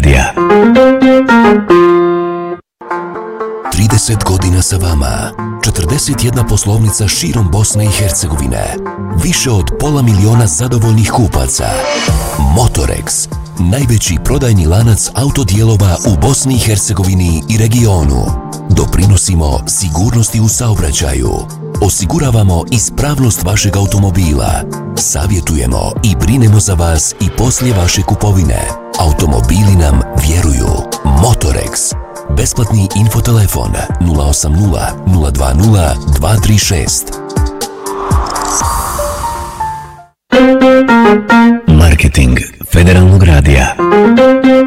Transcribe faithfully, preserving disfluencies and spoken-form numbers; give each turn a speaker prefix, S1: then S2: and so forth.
S1: radija.
S2: trideset godina sa vama, četrdeset jedna poslovnica širom Bosne i Hercegovine, više od pola miliona zadovoljnih kupaca. Motorex, najveći prodajni lanac autodijelova u Bosni i Hercegovini i regionu. Doprinosimo sigurnosti u saobraćaju. Osiguravamo ispravnost vašeg automobila. Savjetujemo i brinemo za vas i poslije vaše kupovine. Automobili nam vjeruju. Motorex. Besplatni infotelefon nula osam nula nula dva nula dva tri šest.
S1: Marketing Federalnog radija.